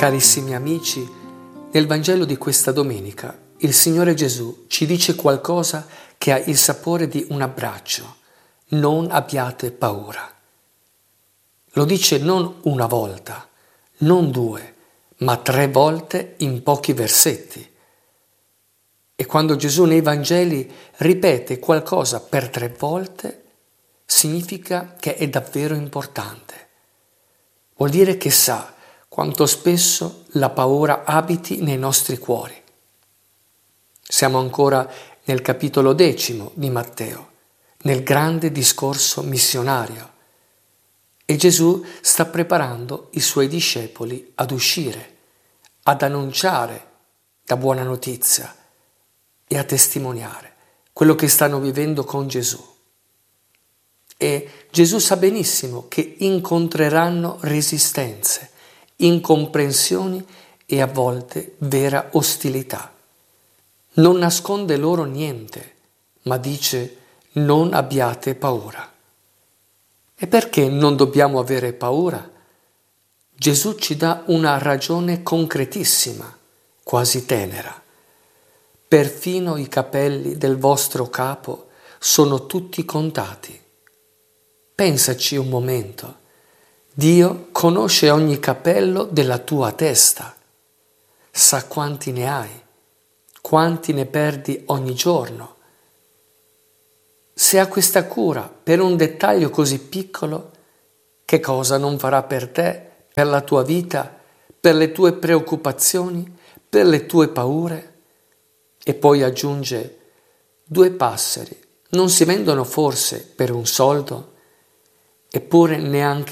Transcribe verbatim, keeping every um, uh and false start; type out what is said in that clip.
Carissimi amici, nel Vangelo di questa domenica il Signore Gesù ci dice qualcosa che ha il sapore di un abbraccio. Non abbiate paura. Lo dice non una volta, non due, ma tre volte in pochi versetti. E quando Gesù nei Vangeli ripete qualcosa per tre volte, significa che è davvero importante. Vuol dire che sa quanto spesso la paura abiti nei nostri cuori. Siamo ancora nel capitolo decimo di Matteo, nel grande discorso missionario, e Gesù sta preparando i suoi discepoli ad uscire, ad annunciare la buona notizia e a testimoniare quello che stanno vivendo con Gesù. E Gesù sa benissimo che incontreranno resistenze, incomprensioni e a volte vera ostilità. Non nasconde loro niente, ma dice: non abbiate paura. E perché non dobbiamo avere paura? Gesù ci dà una ragione concretissima, quasi tenera. Perfino i capelli del vostro capo sono tutti contati. Pensaci un momento. Dio conosce ogni capello della tua testa, sa quanti ne hai, quanti ne perdi ogni giorno. Se ha questa cura per un dettaglio così piccolo, che cosa non farà per te, per la tua vita, per le tue preoccupazioni, per le tue paure? E poi aggiunge: due passeri non si vendono forse per un soldo? Eppure neanche